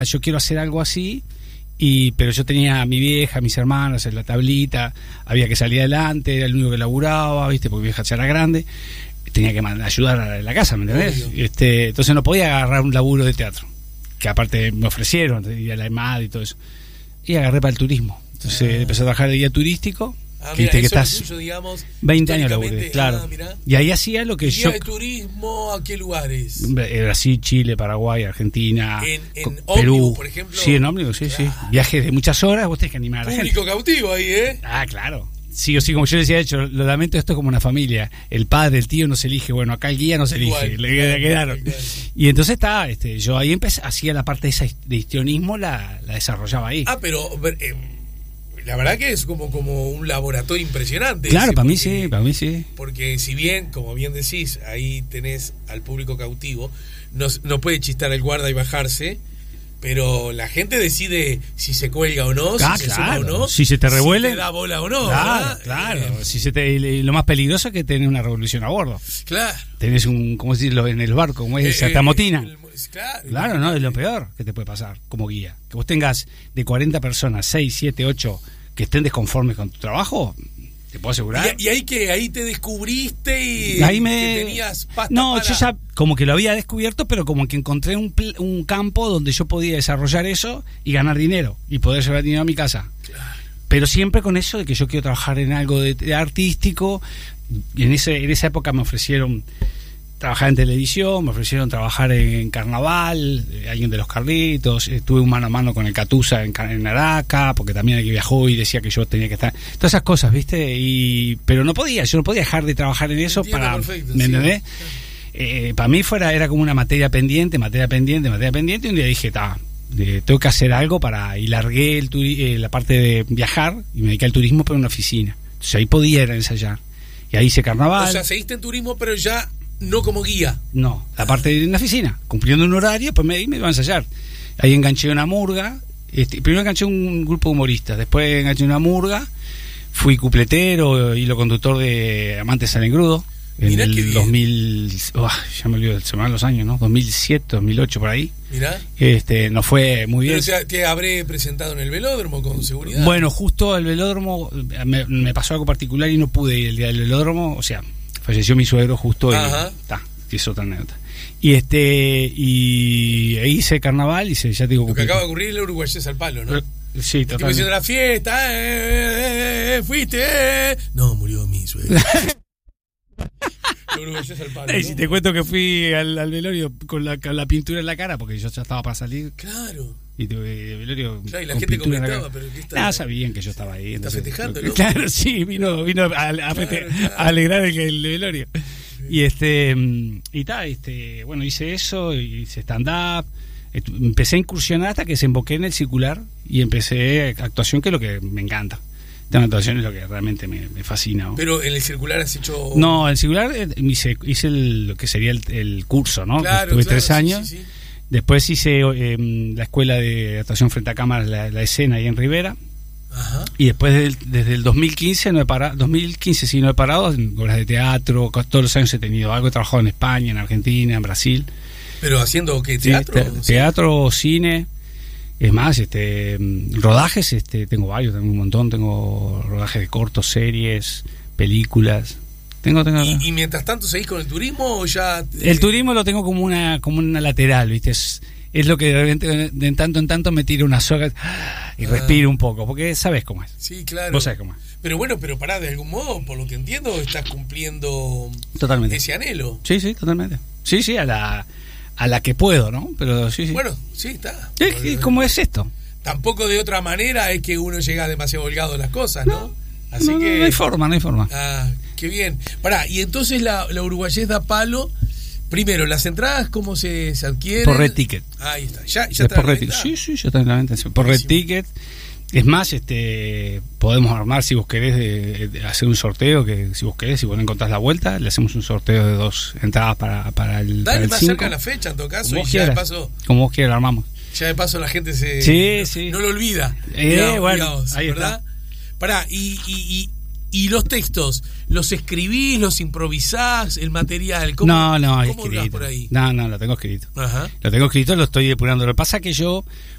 yo quiero hacer algo así, pero yo tenía a mi vieja, a mis hermanos en la tablita, había que salir adelante, era el único que laburaba, ¿viste? Porque mi vieja ya era grande, tenía que ayudar a la casa, ¿me entendés? Entonces no podía agarrar un laburo de teatro, que aparte me ofrecieron, ir a la EMAD y todo eso. Y agarré para el turismo. Entonces empecé a trabajar de guía turístico. Mira, que eso estás tuyo, digamos, 20 años laburé, claro. Y ahí hacía lo que guía yo... de turismo, ¿a qué lugares? Brasil, Chile, Paraguay, Argentina, en Perú, ómnibus, por ejemplo. Sí, en ómnibus, sí, claro. Sí. Viajes de muchas horas, vos tenés que animar a la gente. Público cautivo ahí, ¿eh? Ah, claro. Sí o sí, como yo decía, de hecho, lo lamento, esto es como una familia. El padre, el tío no se elige, bueno, acá el guía no se elige, le quedaron. Y entonces yo ahí hacía la parte esa de histrionismo, la desarrollaba ahí. Pero la verdad que es como un laboratorio impresionante. Claro, para mí sí. Porque si bien, como bien decís, ahí tenés al público cautivo, no puede chistar el guarda y bajarse, pero la gente decide si se cuelga o no, si se suma o no, si se te revuelve, si te da bola o no. Claro. Lo más peligroso es que tenés una revolución a bordo. Claro. Tenés ¿cómo decirlo? En el barco, como es, se te amotinan. Claro, no, es lo peor que te puede pasar como guía. Que vos tengas de 40 personas, 6, 7, 8 que estén desconformes con tu trabajo, te puedo asegurar. ¿Y ahí que ahí te descubriste y que tenías pasta yo ya como que lo había descubierto, pero como que encontré un campo donde yo podía desarrollar eso y ganar dinero y poder llevar dinero a mi casa. Claro. Pero siempre con eso de que yo quiero trabajar en algo de artístico. Y en esa época me ofrecieron trabajar en televisión, me ofrecieron trabajar en carnaval, alguien de los Carlitos, tuve un mano a mano con el Catusa en Araca, porque también aquí viajó y decía que yo tenía que estar, todas esas cosas, ¿viste? Pero yo no podía dejar de trabajar en eso. Perfecto, ¿me entendés? Para mí era como una materia pendiente, y un día dije, tengo que hacer algo y largué la parte de viajar y me dediqué al turismo, pero en una oficina. Entonces ahí podía ir a ensayar. Y ahí hice carnaval. O sea, seguiste en turismo, pero ya no como guía. No, la parte de la oficina, cumpliendo un horario, pues me iba a ensayar. Ahí enganché una murga. Primero enganché un grupo de humoristas, después enganché una murga. Fui cupletero, hilo conductor de Amantes Salen Crudo. En el 2000, ya me olvido, se me van los años, ¿no? 2007, 2008, por ahí. Mirá. No fue muy bien. Pero te habré presentado en el velódromo con seguridad. Bueno, justo el velódromo, me pasó algo particular y no pude ir el día del velódromo, o sea, falleció mi suegro justo. Que es otra anécdota. Y ahí hice carnaval y ya digo. Lo que acaba de ocurrir el uruguayés al palo, ¿no? Sí, totalmente. Haciendo la fiesta, fuiste. No, murió mi suegro. ¿No? Si te cuento que fui al velorio con la pintura en la cara, porque yo ya estaba para salir. Claro. Y tuve velorio. Claro, y la gente comentaba, pero ¿qué está? Sabían que yo estaba ahí. ¿Está festejando, no? Claro, sí, vino a alegrar el velorio. Y bueno, hice eso, hice stand-up. Empecé a incursionar hasta que desemboqué en el circular y empecé actuación, que es lo que me encanta. La actuación es lo que realmente me fascina, ¿no? Pero en el circular has hecho... No, en el circular hice lo que sería el curso, ¿no? Claro, tuve 3 años. Sí. Después hice la escuela de actuación frente a cámaras, la escena ahí en Rivera. Ajá. Y después desde el 2015 no he parado, no he parado en obras de teatro, todos los años he tenido algo, he trabajado en España, en Argentina, en Brasil. ¿Pero haciendo qué? ¿Teatro? Teatro, cine. Es más, rodajes, tengo varios, tengo un montón, tengo rodajes de cortos, series, películas. Tengo. ¿Y mientras tanto seguís con el turismo o ya...? El turismo lo tengo como una lateral, ¿viste? Es lo que de repente, de tanto en tanto me tiro una soga y respiro un poco, porque sabes cómo es. Sí, claro. Vos sabés cómo es. Pero bueno, pará, de algún modo, por lo que entiendo, estás cumpliendo totalmente ese anhelo. Sí, totalmente. Sí, a la que puedo, ¿no? Pero sí. Bueno, sí, está. Sí, ¿cómo es esto? Tampoco de otra manera es que uno llega demasiado holgado a las cosas, ¿no? Así que... No hay forma. Qué bien. Pará, y entonces la uruguayés da palo. Primero, las entradas, ¿cómo se adquieren? Por Red Ticket. Ahí está. ¿Ya está por Red Ticket? Sí, ya está en la venta. Por Red Ticket. Es más, podemos armar, si vos querés, de hacer un sorteo, que si vos querés, si vos no encontrás la vuelta, le hacemos un sorteo de 2 entradas para el Dale más 5. cerca la fecha, en todo caso, como y ya quieras, de paso... Como vos quieras, lo armamos. Ya de paso la gente no lo olvida. Bueno, ahí ¿verdad? Está. Pará, y los textos, ¿los escribís, los improvisás, el material? ¿Cómo escrito. por ahí? No, lo tengo escrito. Ajá. Lo tengo escrito, lo estoy depurando. Lo que pasa es que yo